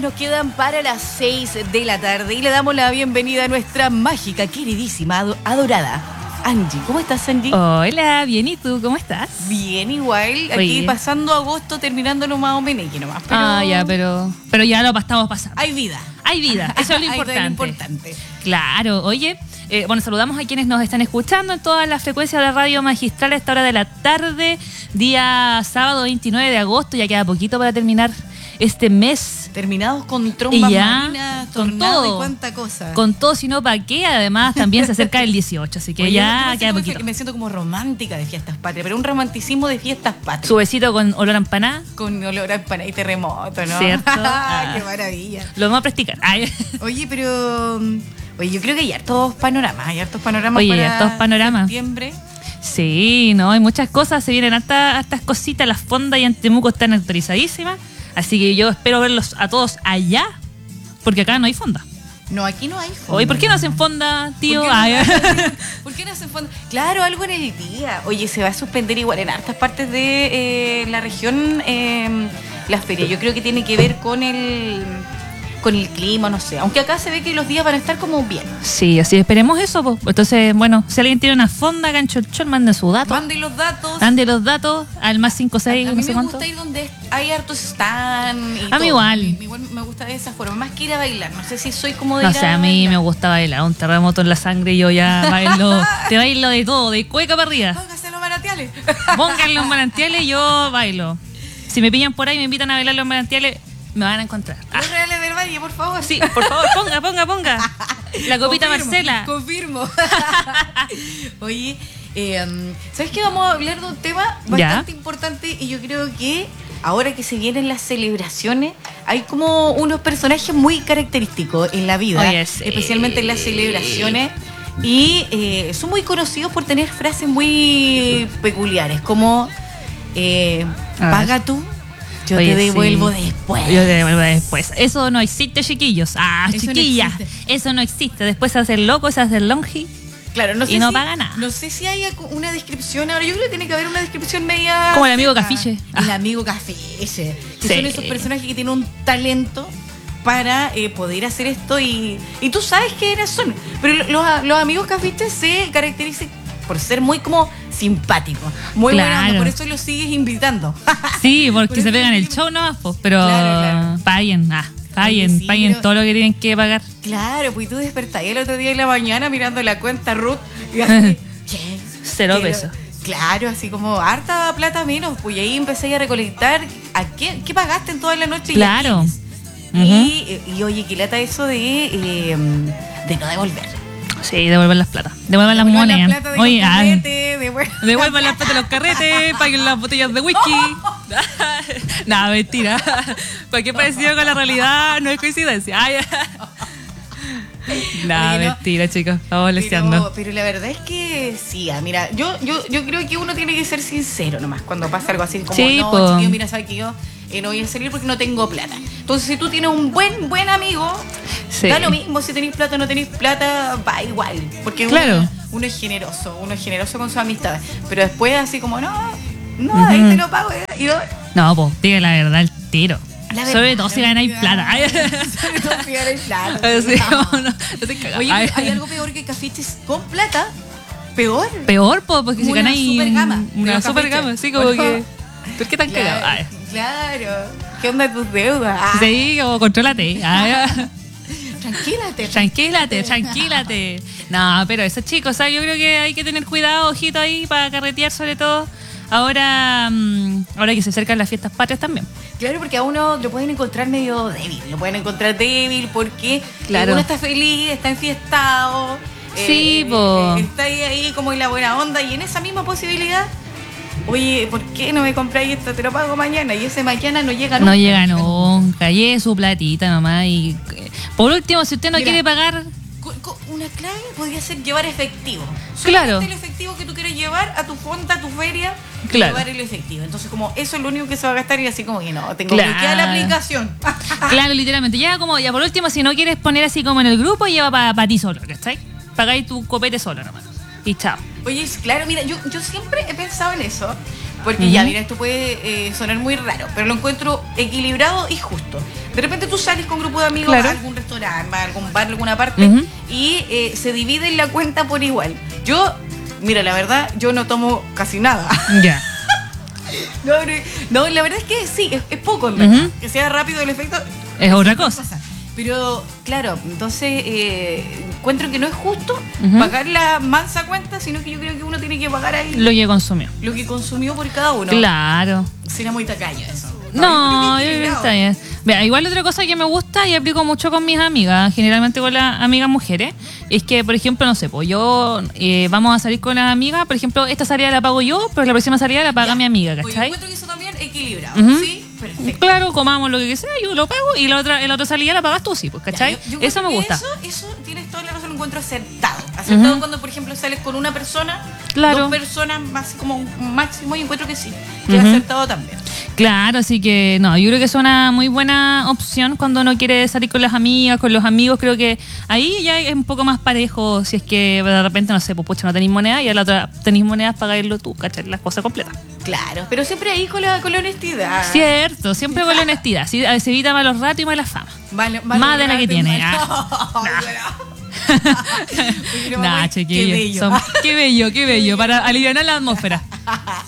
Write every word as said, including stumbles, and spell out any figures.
nos quedan para las seis de la tarde y le damos la bienvenida a nuestra mágica, queridísima, adorada Angie. ¿Cómo estás, Angie? Hola, bien, ¿y tú? ¿Cómo estás? Bien, igual. Aquí Oye. pasando agosto, terminándolo más o menos nomás. Pero Ah, ya, pero, pero ya lo estamos pasando. hay vida. Hay vida, eso es lo Hay importante. lo importante. Claro, oye, eh, bueno, saludamos a quienes nos están escuchando en todas las frecuencias de Radio Magistral a esta hora de la tarde, día sábado veintinueve de agosto, ya queda poquito para terminar este mes. Terminados con trombas Y ya, marinas, con tornado todo. y cuánta cosa. Con todo, sino para qué, además también se acerca el dieciocho, así que Oye, ya yo queda me poquito. siento, me siento como romántica de fiestas patrias, pero un romanticismo de fiestas patrias. Su besito con olor a empanada, Con olor a empanada y terremoto, ¿no? ¿cierto? Ah, Ah. ¡Qué maravilla! lo vamos a practicar. Ay. Oye, pero... Oye, yo creo que hay hartos panoramas, hay hartos panoramas Oye, para hartos panoramas. septiembre. Sí, no, hay muchas cosas, se vienen hartas, hartas cositas, las fondas y en Temuco están actualizadísimas, así que yo espero verlos a todos allá, porque acá no hay fonda. No, aquí no hay fonda. Oye, ¿por qué no hacen fonda, tío? ¿Por qué, Ay. no, ¿Por qué no hacen fonda? Claro, algo en el día. Oye, se va a suspender igual en hartas partes de eh, la región eh, la feria. Yo creo que tiene que ver con el con el clima, no sé. Aunque acá se ve que los días van a estar como bien. Sí, así esperemos eso, pues. Entonces, bueno, si alguien tiene una fonda, gancho el chol, manden su dato. Manden los datos. Manden los datos al más cinco A, seis, a no mí sé me cuánto. gusta ir donde hay hartos stand y A mí todo. igual. Me, igual me gusta de esa forma. Más que ir a bailar. No sé si soy como de No ir sé, a mí me gusta bailar, un terremoto en la sangre y yo ya bailo, te bailo de todo, de cueca para arriba. Póngase los manantiales. Pongan los manantiales y yo bailo. Si me pillan por ahí y me invitan a bailar los manantiales, me van a encontrar. Ah, Los reales del valle, por favor. sí, por favor, ponga, ponga, ponga. La copita Confirmo, Marcela. Confirmo. Oye, eh, ¿sabes qué? Vamos a hablar de un tema bastante Ya. importante y yo creo que ahora que se vienen las celebraciones, hay como unos personajes muy característicos en la vida, Oye, sí. especialmente en las celebraciones. Y eh, son muy conocidos por tener frases muy peculiares, como eh, A ver. paga tú, yo Oye, te devuelvo sí. después. Yo te devuelvo después. Eso no existe, chiquillos. Ah, Eso no chiquillas. existe. Eso no existe. Después se hace el loco, se hace el longi. Claro, no sé Y no si, paga nada. No sé si hay una descripción. Ahora, yo creo que tiene que haber una descripción media. Como el amigo seca. Cafiche. El Ah. amigo Cafiche. Que Sí. son esos personajes que tienen un talento para eh, poder hacer esto y, y tú sabes quiénes son. Pero lo- los, los amigos Cafiche se caracterizan por ser muy como simpáticos. Muy Claro. buena onda, por eso los sigues invitando. Sí, porque Por se eso pegan el digo- show nomás, pues. Pero Claro, claro. paguen, ah, paguen, Oye, sí, paguen pero- todo lo que tienen que pagar. Claro, pues tú despertás el otro día en la mañana mirando la cuenta Ruth y así, che, Cero quiero- pesos. Claro, así como harta plata menos, pues y ahí empecé a recolectar a qué, qué pagaste en toda la noche. y a Claro. quiénes. y, y oye, qué lata eso de, eh, de no devolver. Sí, devuelvan las plata. Devuelvan las Devuelvan monedas. la plata de Oye, los ah, carretes, devuelvan- devuelvan las plata de los carretes, paguen las botellas de whisky. Nada, mentira. Cualquier parecido con la realidad no es coincidencia. Ay, Nada, Oye, no. mentira, chicos. Estamos Pero, leseando. pero la verdad es que sí, ah, mira, yo, yo, yo creo que uno tiene que ser sincero nomás cuando pasa algo así como, Sí, no, po. chiquillo, mira, sabes que yo eh, no voy a salir porque no tengo plata. Entonces, si tú tienes un buen, buen amigo, Sí. da lo mismo si tenéis plata o no tenéis plata, va igual. Porque Claro. uno, uno es generoso, uno es generoso con sus amistades. Pero después así como, no, no, Ujú. ahí te lo pago. eh, Y yo, No, pues, diga la verdad, el tiro. la Sobre verdad, todo si la ganáis verdad. plata. Ay. Sobre todo si ganáis plata. Sí, No. no, no, no te cagas. Oye, Ay. pero hay algo peor que cafiches con plata. Peor. Peor, po, porque si Una ganáis super gama de una los super cafiches. gama, sí, como Bueno. que. ¿Por qué tan cagado? Claro, Ay. claro. ¿Qué onda tus deudas? Ah, Sí, como contrólate. Ay. tranquilate. Tranquilate, tranquilate. No, pero eso, chicos, o sea, yo creo que hay que tener cuidado, ojito ahí, para carretear sobre todo. Ahora, mm, ahora que se acercan las fiestas patrias también. Claro, porque a uno lo pueden encontrar medio débil. Lo pueden encontrar débil porque Claro. uno está feliz, está enfiestado. Sí, eh, po. eh, está ahí, ahí como en la buena onda. Y en esa misma posibilidad, oye, ¿por qué no me compráis esto? Te lo pago mañana. Y ese mañana no llega nunca. No llega nunca, lleve su platita nomás. Y eh, por último, si usted no Mira. quiere pagar, Co- co- Una clave podría ser llevar efectivo. Claro. Solamente el efectivo que tú quieres llevar a tu fonda, a tu feria, Claro. llevar el efectivo. Entonces, como eso es lo único que se va a gastar y así como que no, tengo Claro. bloqueada la aplicación. claro, literalmente, ya como, ya por último, si no quieres poner así como en el grupo, lleva para ti solo, ¿cachai? Pagáis tu copete solo nomás. Y chao. Oye, claro, mira, yo, yo siempre he pensado en eso. Porque Uh-huh. ya, mira, esto puede eh, sonar muy raro, pero lo encuentro equilibrado y justo. De repente tú sales con un grupo de amigos Claro. a algún restaurante, a algún bar, a alguna parte, Uh-huh. y eh, se dividen la cuenta por igual. Yo, mira, la verdad, yo no tomo casi nada. Ya. No, pero- no, la verdad es que sí, es, es poco, en verdad. Ujú. Que sea rápido el efecto. Es otra cosa. Pero, claro, entonces eh, encuentro que no es justo Ujú. pagar la mansa cuenta, sino que yo creo que uno tiene que pagar ahí Lo que consumió. lo que consumió por cada uno. Claro. Será muy tacaño eso. No, yo yo creo creo que que es está bien. Vea, igual otra cosa que me gusta y aplico mucho con mis amigas, generalmente con las amigas mujeres, es que, por ejemplo, no sé, pues yo eh, vamos a salir con las amigas, por ejemplo, esta salida la pago yo, pero la próxima salida la paga Ya. mi amiga, Pues yo ¿cachai? encuentro que eso también equilibrado. Ujú. Sí, perfecto. Claro, comamos lo que sea, yo lo pago y la otra, la otra salida la pagas tú, sí, pues, Ya, ¿cachai? yo- yo Eso me encuentro gusta. que Eso, eso tienes toda la razón, lo encuentro acertado. Acertado Ujú. cuando, por ejemplo, sales con una persona, Claro. dos personas, más como un máximo, y encuentro que sí, que es Ujú. acertado también. Claro, así que no, yo creo que es una muy buena opción cuando uno quiere salir con las amigas, con los amigos. Creo que ahí ya es un poco más parejo. Si es que de repente, no sé, pues pucha, no tenéis moneda y a la otra tenéis monedas para irlo tú, ¿cachai? Las cosas completas. Claro, pero siempre ahí con la, con la honestidad. Cierto, siempre con la honestidad. Así se evita malos ratos y malas fama. Vale, Más de la que tiene, Nah. Nah, che, qué, bello. Son- qué bello, qué bello, para aliviar la atmósfera.